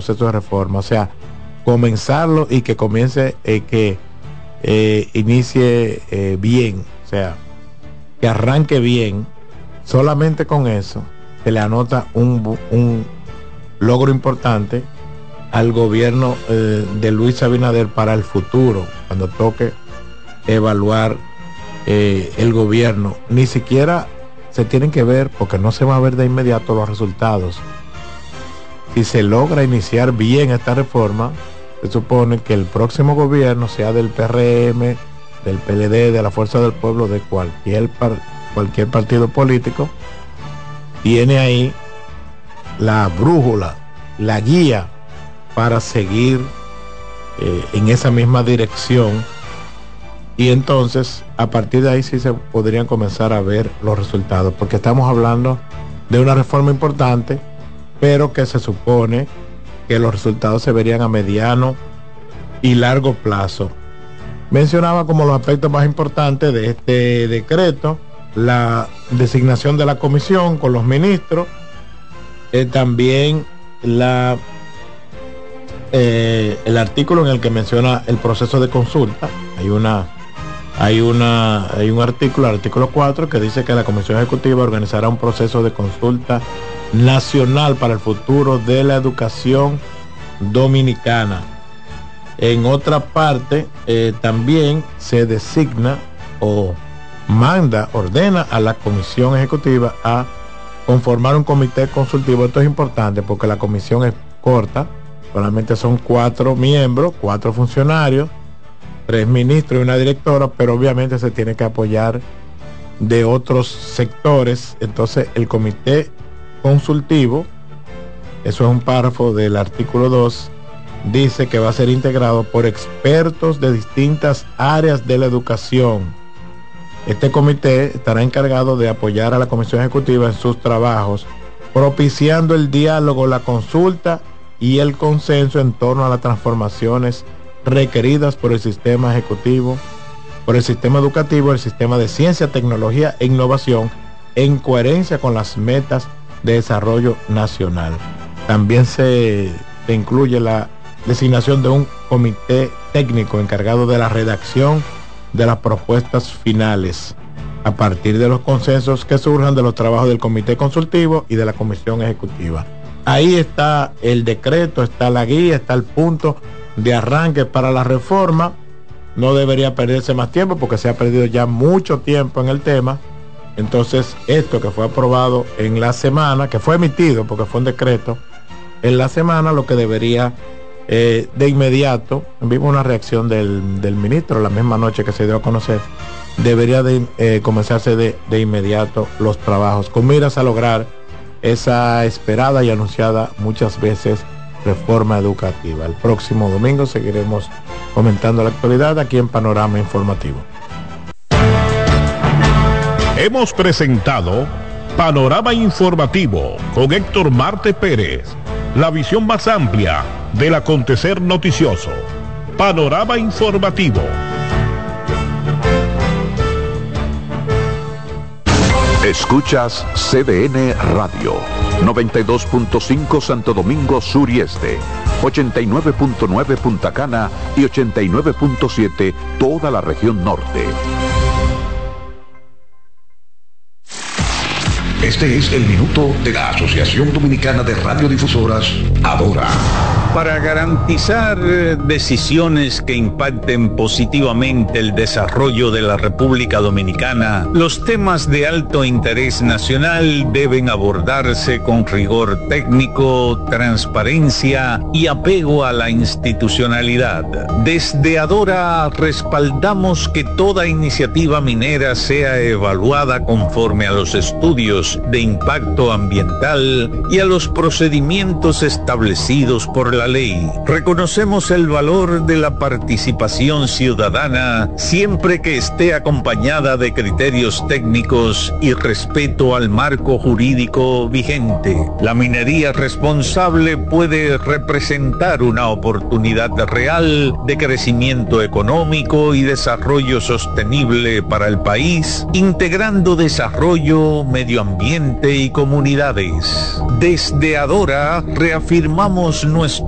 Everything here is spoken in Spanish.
proceso de reforma, o sea, comenzarlo y que comience, inicie bien, o sea, que arranque bien. Solamente con eso se le anota un logro importante al gobierno de Luis Abinader para el futuro, cuando toque evaluar el gobierno. Ni siquiera se tienen que ver, porque no se va a ver de inmediato los resultados. Si se logra iniciar bien esta reforma, se supone que el próximo gobierno, sea del PRM, del PLD, de la Fuerza del Pueblo, de cualquier partido político, tiene ahí la brújula, la guía para seguir en esa misma dirección, y entonces a partir de ahí sí se podrían comenzar a ver los resultados, porque estamos hablando de una reforma importante, pero que se supone que los resultados se verían a mediano y largo plazo. Mencionaba como los aspectos más importantes de este decreto la designación de la comisión con los ministros, también el artículo en el que menciona el proceso de consulta. Hay un artículo, el artículo 4, que dice que la Comisión Ejecutiva organizará un proceso de consulta nacional para el futuro de la educación dominicana. En otra parte, también se designa o ordena a la Comisión Ejecutiva a conformar un comité consultivo. Esto es importante porque la comisión es corta, solamente son 4 miembros, 4 funcionarios, 3 ministros y una directora, pero obviamente se tiene que apoyar de otros sectores. Entonces el comité consultivo, eso es un párrafo del artículo 2, dice que va a ser integrado por expertos de distintas áreas de la educación. Este comité estará encargado de apoyar a la Comisión Ejecutiva en sus trabajos, propiciando el diálogo, la consulta y el consenso en torno a las transformaciones requeridas por el sistema ejecutivo, por el sistema educativo, el sistema de ciencia, tecnología e innovación, en coherencia con las metas de desarrollo nacional. También se incluye la designación de un comité técnico encargado de la redacción de las propuestas finales a partir de los consensos que surjan de los trabajos del comité consultivo y de la comisión ejecutiva. Ahí está el decreto, está la guía, está el punto de arranque para la reforma. No debería perderse más tiempo porque se ha perdido ya mucho tiempo en el tema. Entonces esto que fue aprobado en la semana, que fue emitido porque fue un decreto en la semana, lo que debería de inmediato, vimos una reacción del ministro la misma noche que se dio a conocer, debería de comenzarse de inmediato los trabajos con miras a lograr esa esperada y anunciada muchas veces reforma educativa. El próximo domingo seguiremos comentando la actualidad aquí en Panorama Informativo. Hemos presentado Panorama Informativo con Héctor Marte Pérez, la visión más amplia del acontecer noticioso. Panorama Informativo. Escuchas CDN Radio, 92.5 Santo Domingo Sur y Este, 89.9 Punta Cana y 89.7 toda la región norte. Este es el minuto de la Asociación Dominicana de Radiodifusoras, Adora. Para garantizar decisiones que impacten positivamente el desarrollo de la República Dominicana, los temas de alto interés nacional deben abordarse con rigor técnico, transparencia y apego a la institucionalidad. Desde Adora respaldamos que toda iniciativa minera sea evaluada conforme a los estudios de impacto ambiental y a los procedimientos establecidos por la ley. Reconocemos el valor de la participación ciudadana siempre que esté acompañada de criterios técnicos y respeto al marco jurídico vigente. La minería responsable puede representar una oportunidad real de crecimiento económico y desarrollo sostenible para el país, integrando desarrollo, medio ambiente y comunidades. Desde Adora reafirmamos nuestro